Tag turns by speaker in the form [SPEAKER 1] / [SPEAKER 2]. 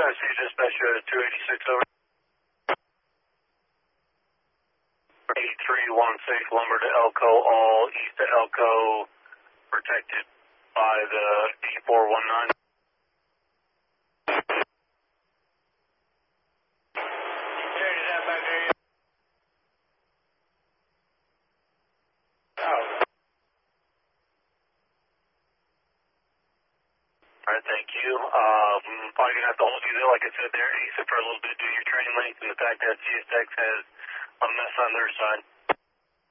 [SPEAKER 1] see dispatcher 286 over. 831 lumber to Elko, all east of Elko, protected by the E419. Alright, thank you. Probably going to have to hold you there, like I said there, Asa, for a little bit, do your training length, and the fact that CSX has a mess on their side.